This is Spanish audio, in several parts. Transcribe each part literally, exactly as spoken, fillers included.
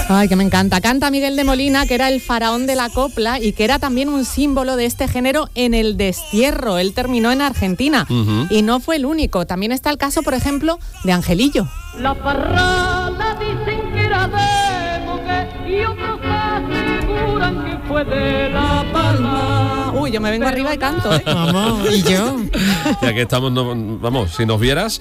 Ay, que me encanta. Canta Miguel de Molina, que era el faraón de la copla y que era también un símbolo de este género en el destierro. Él terminó en Argentina uh-huh. y no fue el único. También está el caso, por ejemplo, de Angelillo. La parrala dicen que era de Moguer y otros aseguran que fue de La Palma. Uy, yo me vengo arriba y canto, ¿eh? Vamos, y yo. Ya que estamos, no, vamos, si nos vieras.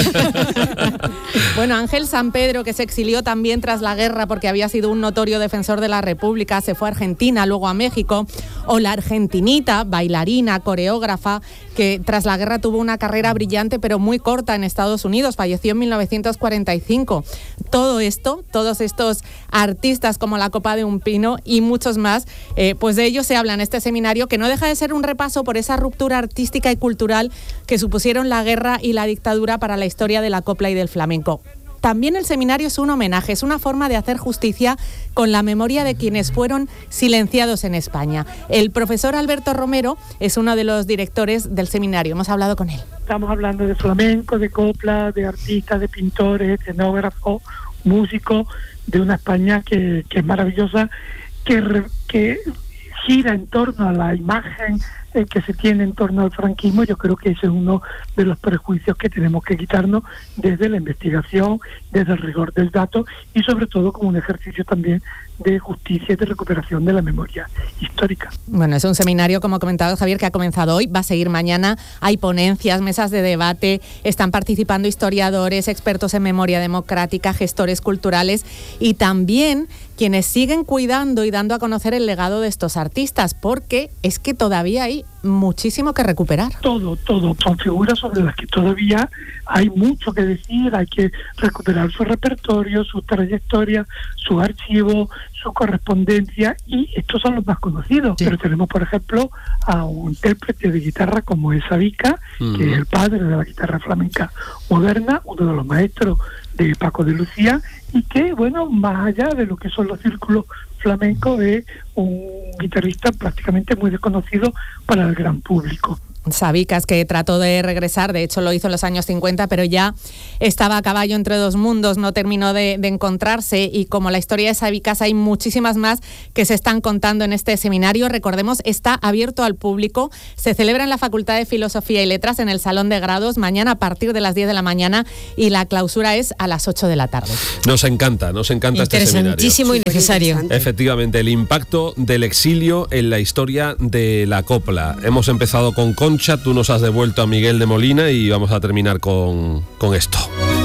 Bueno, Ángel San Pedro, que se exilió también tras la guerra porque había sido un notorio defensor de la República, se fue a Argentina, luego a México. O la argentinita, bailarina, coreógrafa, que tras la guerra tuvo una carrera brillante pero muy corta en Estados Unidos, falleció en mil novecientos cuarenta y cinco. Todo esto, todos estos artistas como la Copa de un Pino y muchos más, eh, pues de ellos se habla en este seminario, que no deja de ser un repaso por esa ruptura artística y cultural que supusieron la guerra y la dictadura para la historia de la copla y del flamenco. También el seminario es un homenaje, es una forma de hacer justicia con la memoria de quienes fueron silenciados en España. El profesor Alberto Romero es uno de los directores del seminario, hemos hablado con él. Estamos hablando de flamenco, de copla, de artistas, de pintores, escenógrafos, músicos, de una España que, que es maravillosa, que, re, que gira en torno a la imagen eh, que se tiene en torno al franquismo. Yo creo que ese es uno de los prejuicios que tenemos que quitarnos desde la investigación, desde el rigor del dato y sobre todo como un ejercicio también de justicia y de recuperación de la memoria histórica. Bueno, es un seminario, como ha comentado Javier, que ha comenzado hoy, va a seguir mañana, hay ponencias, mesas de debate, están participando historiadores, expertos en memoria democrática, gestores culturales y también quienes siguen cuidando y dando a conocer el legado de estos artistas, porque es que todavía hay muchísimo que recuperar. Todo, todo, son figuras sobre las que todavía hay mucho que decir, hay que recuperar su repertorio, su trayectoria, su archivo, su correspondencia, y estos son los más conocidos. Sí. Pero tenemos, por ejemplo, a un intérprete de guitarra como es Savica, uh-huh. que es el padre de la guitarra flamenca moderna, uno de los maestros de Paco de Lucía, y que, bueno, más allá de lo que son los círculos flamencos, es un guitarrista prácticamente muy desconocido para el gran público. Sabicas, que trató de regresar, de hecho lo hizo en los años cincuenta, pero ya estaba a caballo entre dos mundos, no terminó de, de encontrarse, y como la historia de Sabicas hay muchísimas más que se están contando en este seminario. Recordemos, está abierto al público, se celebra en la Facultad de Filosofía y Letras en el Salón de Grados, mañana a partir de las diez de la mañana, y la clausura es a las ocho de la tarde. Nos encanta, nos encanta este seminario. Interesantísimo y necesario. Efectivamente, el impacto del exilio en la historia de la copla. Hemos empezado con Concha, tú nos has devuelto a Miguel de Molina y vamos a terminar con, con esto.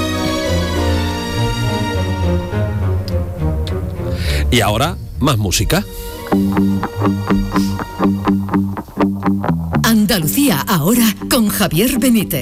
Y ahora, más música. Andalucía ahora con Javier Benítez.